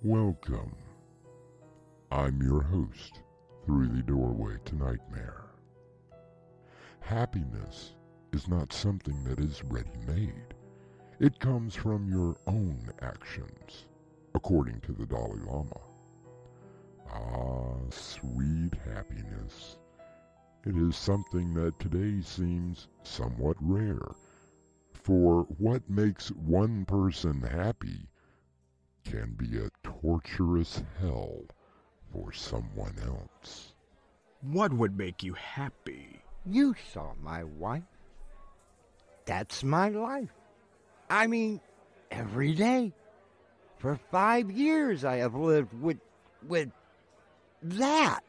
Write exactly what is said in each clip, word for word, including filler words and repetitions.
Welcome. I'm your host through the doorway to nightmare. Happiness is not something that is ready-made. It comes from your own actions, according to the Dalai Lama. Ah, sweet happiness. It is something that today seems somewhat rare. For what makes one person happy can be a torturous hell for someone else. What would make you happy? You saw my wife. That's my life. I mean, every day. For five years I have lived with, with that.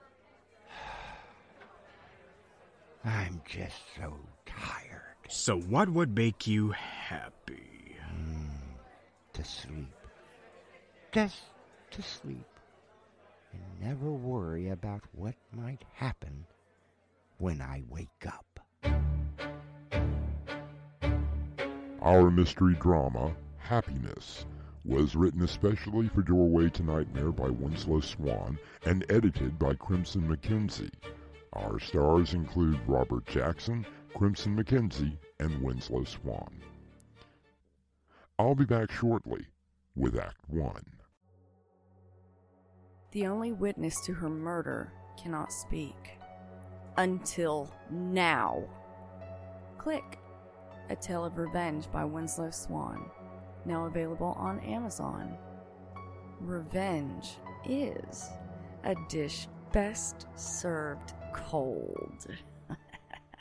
I'm just so tired. So what would make you happy? Mm, to sleep. Just to sleep. And never worry about what might happen when I wake up. Our mystery drama, Happiness, was written especially for Doorway to Nightmare by Winslow Swan and edited by Crimson McKenzie. Our stars include Robert Jackson, Crimson McKenzie, and Winslow Swan. I'll be back shortly with Act One. The only witness to her murder cannot speak. Until now. Click. A Tale of Revenge by Winslow Swan. Now available on Amazon. Revenge is a dish best served cold.